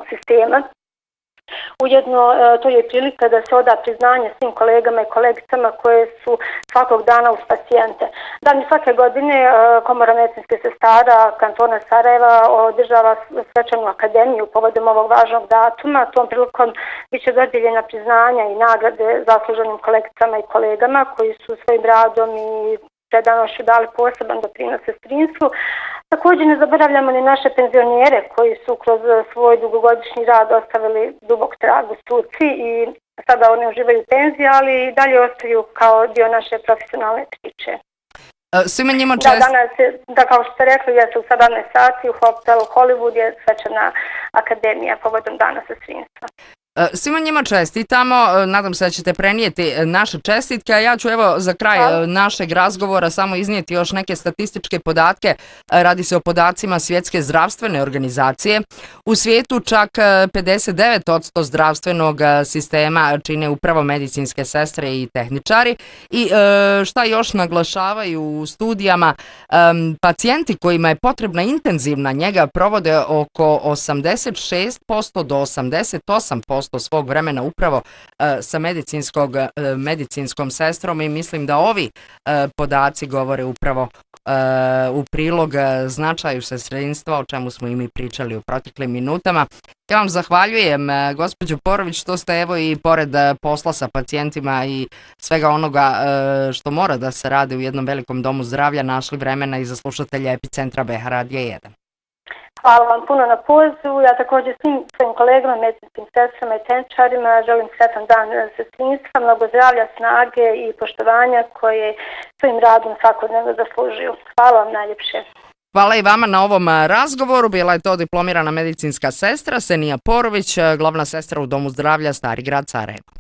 sistema. Ujedno to je prilika da se oda priznanje svim kolegama i kolegicama koje su svakog dana uz pacijente. Svake godine Komora medicinskih sestara kantona Sarajeva održava svečanu akademiju povodom ovog važnog datuma. Tom prilikom biće dodijeljena priznanja i nagrade zasluženim kolegicama i kolegama koji su svojim radom i predanošću dali poseban doprinos sestrinstvu. Također ne zaboravljamo ni naše penzionere koji su kroz svoj dugogodišnji rad ostavili dubok trag u struci i sada oni uživaju penzije, ali i dalje ostaju kao dio naše profesionalne priče. Svima njima kao što ste rekli, jeste u 17 sati u hotelu Hollywood je svečana akademija povodom dana sestrinstva. Svima njima čestitamo, nadam se da ćete prenijeti naše čestitke, a ja ću evo za kraj našeg razgovora samo iznijeti još neke statističke podatke. Radi se o podacima Svjetske zdravstvene organizacije. U svijetu čak 59% zdravstvenog sistema čine upravo medicinske sestre i tehničari. I šta još naglašavaju u studijama, pacijenti kojima je potrebna intenzivna njega provode oko 86% do 88% svog vremena upravo sa medicinskom sestrom i mislim da ovi podaci govore upravo u prilog značaju sestrinstva, o čemu smo i mi pričali u proteklim minutama. Ja vam zahvaljujem, gospođo Porović, što ste evo i pored posla sa pacijentima i svega onoga što mora da se radi u jednom velikom domu zdravlja našli vremena i za slušatelja Epicentra BH Radija 1. Hvala vam puno na pozivu. Ja također svim svojim kolegama, medicinskim sestrama i tehničarima želim sretan dan sestrinstva, mnogo zdravlja, snage i poštovanja koje svojim radom svakodnevno zaslužuju. Hvala vam najljepše. Hvala i vama na ovom razgovoru. Bila je to diplomirana medicinska sestra Senija Porović, glavna sestra u Domu zdravlja Stari grad Sarajevo.